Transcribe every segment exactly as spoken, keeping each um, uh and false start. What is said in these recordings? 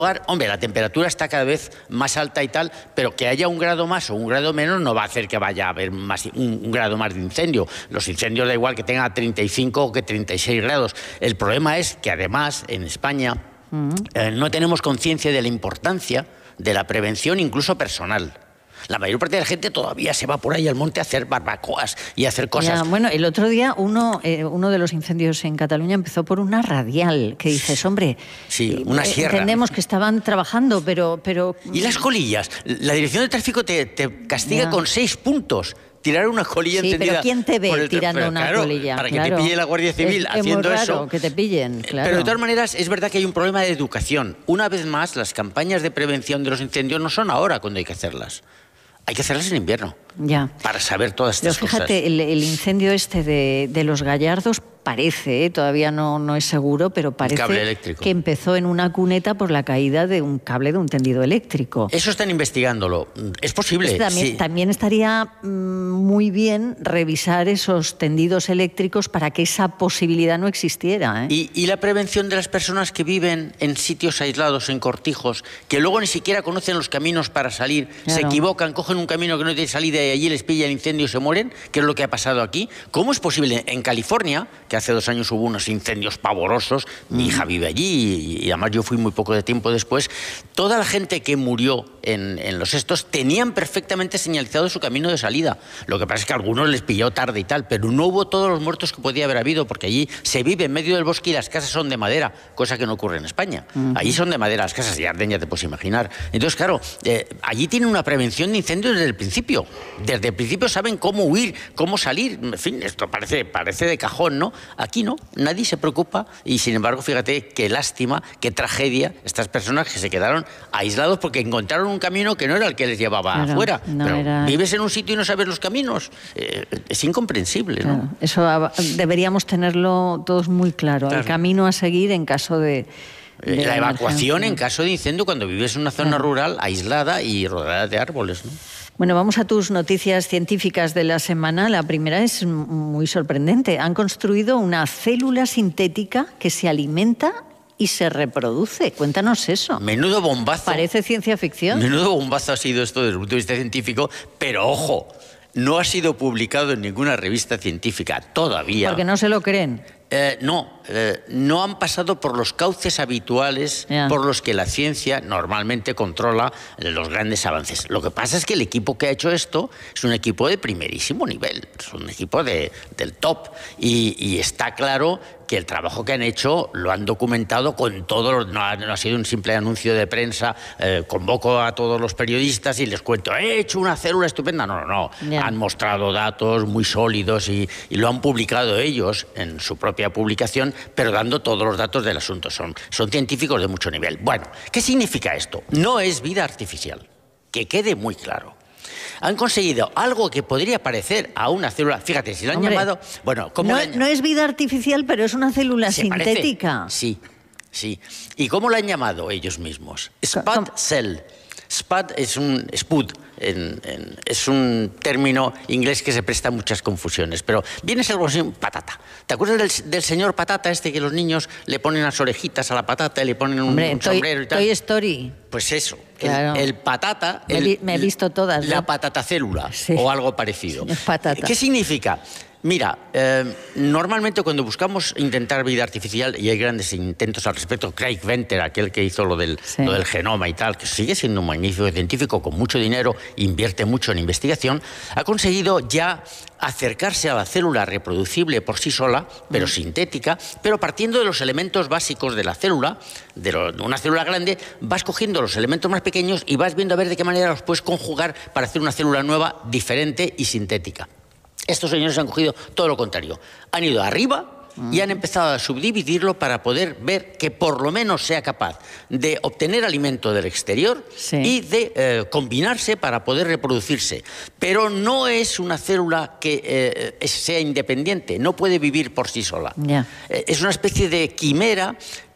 Hombre, la temperatura está cada vez más alta y tal, pero que haya un grado más o un grado menos no va a hacer que vaya a haber más, un, un grado más de incendio. Los incendios da igual que tenga treinta y cinco o que treinta y seis grados. El problema es que además en España uh-huh. eh, no tenemos conciencia de la importancia de la prevención incluso personal. La mayor parte de la gente todavía se va por ahí al monte a hacer barbacoas y a hacer cosas. Ya, bueno, el otro día uno, eh, uno de los incendios en Cataluña empezó por una radial, que dices, hombre, sí, una sierra. Entendemos que estaban trabajando, pero... pero... ¿Y las colillas? La Dirección de Tráfico te, te castiga ya. con seis puntos. Tirar una colilla sí, encendida. Pero ¿quién te ve el, tirando una claro, colilla? Para que claro. te pille la Guardia Civil es, haciendo es muy raro eso. que te pillen, claro. Pero de todas maneras, es verdad que hay un problema de educación. Una vez más, las campañas de prevención de los incendios no son ahora cuando hay que hacerlas. Hay que hacerlas en invierno. Ya. Para saber todas estas Pero fíjate, cosas. El, el incendio este de, de los Gallardos parece, ¿eh? todavía no, no es seguro, pero parece que empezó en una cuneta por la caída de un cable de un tendido eléctrico. Eso están investigándolo. Es posible. Pues también, sí. también estaría mmm, muy bien revisar esos tendidos eléctricos para que esa posibilidad no existiera. ¿eh? Y, y la prevención de las personas que viven en sitios aislados, en cortijos, que luego ni siquiera conocen los caminos para salir, claro. se equivocan, cogen un camino que no tiene salida y allí les pilla el incendio y se mueren, que es lo que ha pasado aquí. ¿Cómo es posible? En California, que hace dos años hubo unos incendios pavorosos, mi hija vive allí y, y además yo fui muy poco de tiempo después, toda la gente que murió en, en los estos tenían perfectamente señalizado su camino de salida. Lo que pasa es que a algunos les pilló tarde y tal, pero no hubo todos los muertos que podía haber habido, porque allí se vive en medio del bosque y las casas son de madera, cosa que no ocurre en España. Uh-huh. Allí son de madera las casas, y Arden ya te puedes imaginar. Entonces, claro, eh, allí tienen una prevención de incendios desde el principio. Desde el principio saben cómo huir, cómo salir. En fin, esto parece, parece de cajón, ¿no? Aquí no, nadie se preocupa y sin embargo, fíjate qué lástima, qué tragedia estas personas que se quedaron aislados porque encontraron un camino que no era el que les llevaba claro, afuera. No Pero era... vives en un sitio y no sabes los caminos. Eh, es incomprensible, ¿no? Claro, eso deberíamos tenerlo todos muy claro, claro. El camino a seguir en caso de... de la, la evacuación en caso de incendio cuando vives en una zona claro. rural aislada y rodeada de árboles, ¿no? Bueno, vamos a tus noticias científicas de la semana. La primera es muy sorprendente. Han construido una célula sintética que se alimenta y se reproduce. Cuéntanos eso. Menudo bombazo. Parece ciencia ficción. Menudo bombazo ha sido esto desde el punto de vista científico, pero ojo, no ha sido publicado en ninguna revista científica todavía. Porque no se lo creen. Eh, no, eh, no han pasado por los cauces habituales yeah. por los que la ciencia normalmente controla los grandes avances. Lo que pasa es que el equipo que ha hecho esto es un equipo de primerísimo nivel, es un equipo de, del top y, y está claro que el trabajo que han hecho lo han documentado con todo, no ha, no ha sido un simple anuncio de prensa, eh, convoco a todos los periodistas y les cuento, he hecho una célula estupenda. No, no, no, yeah. han mostrado datos muy sólidos y, y lo han publicado ellos en su propia publicación, pero dando todos los datos del asunto. Son, son científicos de mucho nivel. Bueno, ¿qué significa esto? No es vida artificial, que quede muy claro. Han conseguido algo que podría parecer a una célula. Fíjate, si lo han Hombre, llamado... Bueno, ¿cómo no, han... no es vida artificial, pero es una célula ¿Se sintética. Parece? Sí, sí. ¿Y cómo la han llamado ellos mismos? Spud Cell. Spud es un... Spud. En, en, es un término inglés que se presta a muchas confusiones, pero viene a ser algo así, patata. ¿Te acuerdas del, del señor patata este que los niños le ponen las orejitas a la patata y le ponen un, Hombre, un toy, sombrero y tal? Toy Story. Pues eso, claro. el, el patata... Me, el, vi, me he visto todas. La ¿no? patatacélula sí. o algo parecido. Patata. ¿Qué significa? Mira, eh, normalmente cuando buscamos intentar vida artificial, y hay grandes intentos al respecto, Craig Venter, aquel que hizo lo del, sí. lo del genoma y tal, que sigue siendo un magnífico científico con mucho dinero, invierte mucho en investigación, ha conseguido ya acercarse a la célula reproducible por sí sola, pero mm. sintética, pero partiendo de los elementos básicos de la célula, de, lo, de una célula grande, vas cogiendo los elementos más pequeños y vas viendo a ver de qué manera los puedes conjugar para hacer una célula nueva, diferente y sintética. Estos señores han cogido todo lo contrario. Han ido arriba y han empezado a subdividirlo para poder ver que por lo menos sea capaz de obtener alimento del exterior sí. y de eh, combinarse para poder reproducirse. Pero no es una célula que eh, sea independiente, no puede vivir por sí sola. Yeah. Eh, es una especie de quimera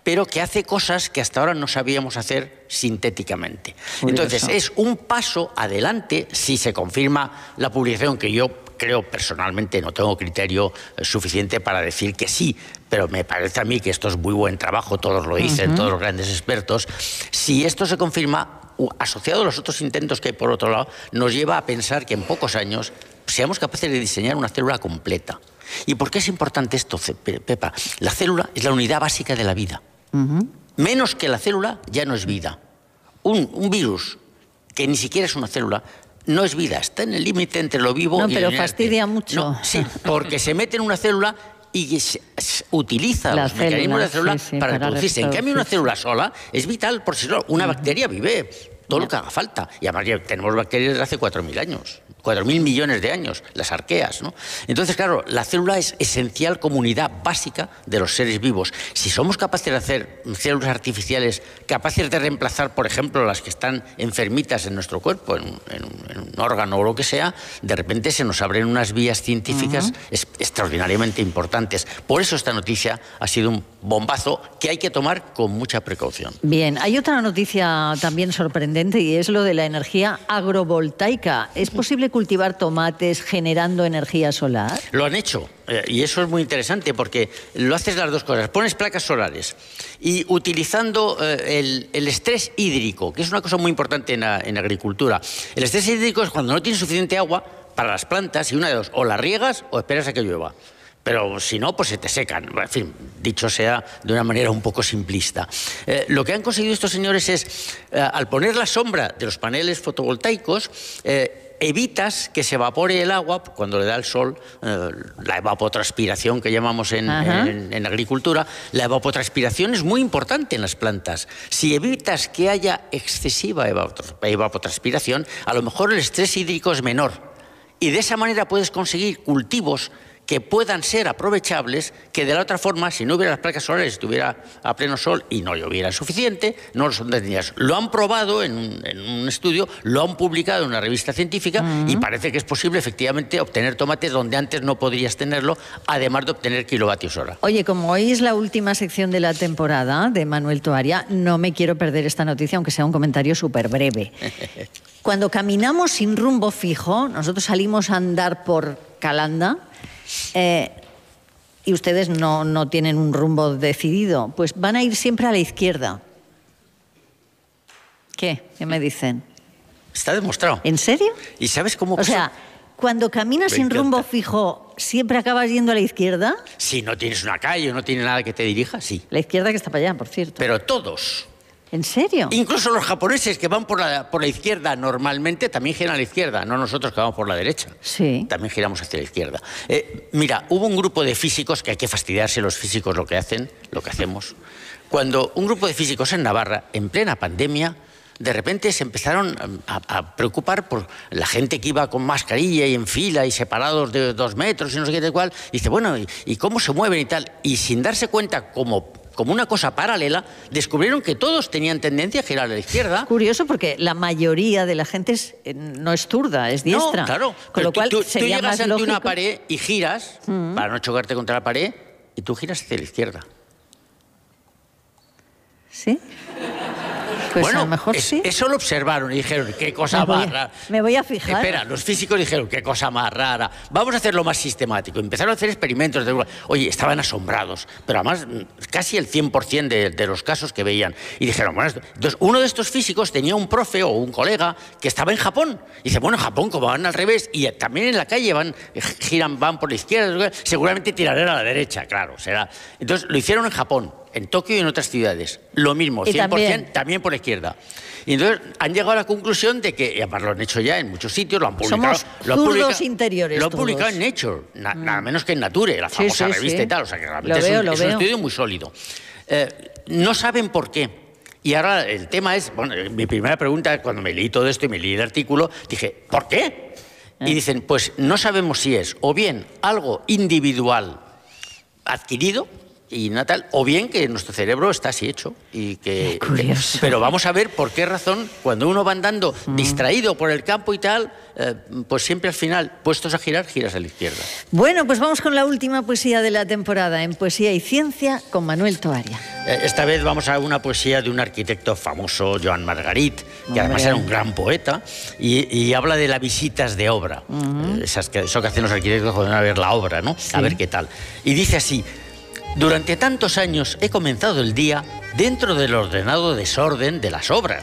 pero que hace cosas que hasta ahora no sabíamos hacer sintéticamente. Curioso. Entonces, es un paso adelante si se confirma la publicación, que yo creo personalmente, no tengo criterio suficiente para decir que sí, pero me parece a mí que esto es muy buen trabajo, todos lo dicen, uh-huh. todos los grandes expertos. Si esto se confirma, asociado a los otros intentos que hay por otro lado, nos lleva a pensar que en pocos años seamos capaces de diseñar una célula completa. ¿Y por qué es importante esto, Pepa? La célula es la unidad básica de la vida. Uh-huh. Menos que la célula ya no es vida. Un, un virus, que ni siquiera es una célula, no es vida, está en el límite entre lo vivo no, y lo pero inerte. fastidia mucho. No, sí, porque se mete en una célula y se, se utiliza la los célula, mecanismos de la célula sí, sí, para, para reproducirse. En cambio, una célula sola es vital por sí sola. Una uh-huh. bacteria vive todo lo que haga falta. Y además ya tenemos bacterias desde hace cuatro mil años. cuatro mil millones de años, las arqueas, ¿no? Entonces, claro, la célula es esencial como unidad básica de los seres vivos. Si somos capaces de hacer células artificiales capaces de reemplazar, por ejemplo, las que están enfermitas en nuestro cuerpo, en un, en un, en un órgano o lo que sea, de repente se nos abren unas vías científicas uh-huh. es, extraordinariamente importantes. Por eso esta noticia ha sido un bombazo que hay que tomar con mucha precaución. Bien, hay otra noticia también sorprendente y es lo de la energía agrovoltaica. ¿Es posible cultivar tomates generando energía solar? Lo han hecho, eh, y eso es muy interesante porque lo haces las dos cosas. Pones placas solares y utilizando eh, el, el estrés hídrico, que es una cosa muy importante en la, en la agricultura. El estrés hídrico es cuando no tienes suficiente agua para las plantas y una de dos, o las riegas o esperas a que llueva. Pero si no, pues se te secan. En fin, dicho sea de una manera un poco simplista. Eh, lo que han conseguido estos señores es, eh, al poner la sombra de los paneles fotovoltaicos, eh, evitas que se evapore el agua cuando le da el sol, eh, la evapotranspiración que llamamos en, en, en agricultura. La evapotranspiración es muy importante en las plantas. Si evitas que haya excesiva evapotranspiración, a lo mejor el estrés hídrico es menor. Y de esa manera puedes conseguir cultivos que puedan ser aprovechables, que de la otra forma, si no hubiera las placas solares, estuviera a pleno sol y no lloviera suficiente, no lo tendrías. Lo han probado en un, en un estudio, lo han publicado en una revista científica uh-huh. y parece que es posible efectivamente obtener tomates donde antes no podrías tenerlo, además de obtener kilovatios hora. Oye, como hoy es la última sección de la temporada de Manuel Toaria, no me quiero perder esta noticia, aunque sea un comentario súper breve. Cuando caminamos sin rumbo fijo, nosotros salimos a andar por Calanda, Eh, y ustedes no, no tienen un rumbo decidido, pues van a ir siempre a la izquierda. ¿Qué? ¿Qué me dicen? Está demostrado. ¿En serio? ¿Y sabes cómo? O sea, cuando caminas sin rumbo fijo, ¿siempre acabas yendo a la izquierda? Si no tienes una calle o no tienes nada que te dirija, sí. La izquierda que está para allá, por cierto. Pero todos. ¿En serio? Incluso los japoneses que van por la, por la izquierda normalmente también giran a la izquierda, no nosotros que vamos por la derecha. Sí. También giramos hacia la izquierda. Eh, mira, hubo un grupo de físicos, que hay que fastidiarse los físicos lo que hacen, lo que hacemos, cuando un grupo de físicos en Navarra, en plena pandemia, de repente se empezaron a, a preocupar por la gente que iba con mascarilla y en fila y separados de dos metros y no sé qué tal cual. Y dice, bueno, ¿y, y cómo se mueven y tal? Y sin darse cuenta como... como una cosa paralela, descubrieron que todos tenían tendencia a girar a la izquierda. Curioso, porque la mayoría de la gente es, no es zurda, es diestra. No, claro. Con lo cual tú, sería tú llegas más ante lógico... una pared y giras, uh-huh. para no chocarte contra la pared, y tú giras hacia la izquierda. ¿Sí? Pues bueno, a lo mejor es, sí. Eso lo observaron y dijeron, qué cosa me más a, rara. Me voy a fijar. Espera, los físicos dijeron, qué cosa más rara. Vamos a hacerlo más sistemático. Empezaron a hacer experimentos. De... Oye, estaban asombrados. Pero además, casi el cien por cien de, de los casos que veían. Y dijeron, bueno, entonces uno de estos físicos tenía un profe o un colega que estaba en Japón. Y dice, bueno, en Japón, como van al revés, y también en la calle van, giran, van por la izquierda, seguramente tirarán a la derecha, claro, será. Entonces lo hicieron en Japón, en Tokio y en otras ciudades. Lo mismo, cien por cien, también? también por la izquierda. Y entonces han llegado a la conclusión de que, y además lo han hecho ya en muchos sitios, lo han publicado. Somos lo han zurdos publicado, interiores. Lo han todos. publicado en Nature, na, mm. nada menos que en Nature, la famosa sí, sí, revista sí. y tal. O sea que realmente lo es, veo, un, lo es veo. un estudio muy sólido. Eh, no saben por qué. Y ahora el tema es, bueno, mi primera pregunta, cuando me leí todo esto y me leí el artículo, dije, ¿por qué? Eh. Y dicen, pues no sabemos si es o bien algo individual adquirido, y natal, o bien que nuestro cerebro está así hecho. Y que, curioso. Pero vamos a ver por qué razón, cuando uno va andando mm. distraído por el campo y tal, eh, pues siempre al final, puestos a girar, giras a la izquierda. Bueno, pues vamos con la última poesía de la temporada, en Poesía y Ciencia, con Manuel Toaria. Eh, esta vez vamos a una poesía de un arquitecto famoso, Joan Margarit, que Hombre. además era un gran poeta, y, y habla de las visitas de obra. Uh-huh. eh, esas que, eso que hacen los arquitectos cuando van a ver la obra, ¿no? Sí. A ver qué tal. Y dice así: durante tantos años he comenzado el día dentro del ordenado desorden de las obras.